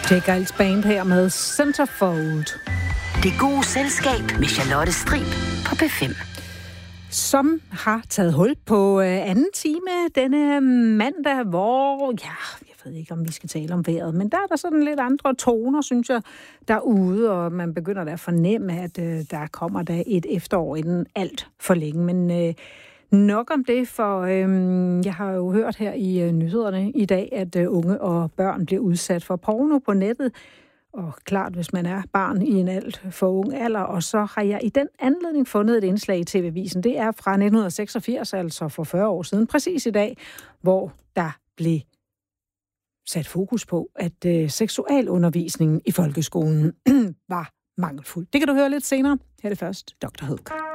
Jake Giles Band her med Centerfold. Det gode selskab med Charlotte Strib på P5. Som har taget hul på anden time denne mandag, hvor, jeg ved ikke, om vi skal tale om vejret, men der er der sådan lidt andre toner, synes jeg, derude, og man begynder da at fornemme, at der kommer da et efterår inden alt for længe, men nok om det, for jeg har jo hørt her i nyhederne i dag, at unge og børn bliver udsat for porno på nettet. Og klart, hvis man er barn i en alt for ung alder. Og så har jeg i den anledning fundet et indslag i TV-avisen. Det er fra 1986, altså for 40 år siden, præcis i dag, hvor der blev sat fokus på, at seksualundervisningen i folkeskolen var mangelfuld. Det kan du høre lidt senere. Her er det først Dr. Hook.